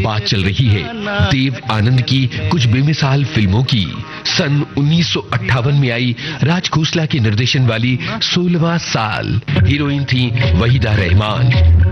बात चल रही है देव आनंद की कुछ बेमिसाल फिल्मों की। सन 1958 में आई राज खोसला के निर्देशन वाली 16वां साल। हीरोइन थी वहीदा रहमान।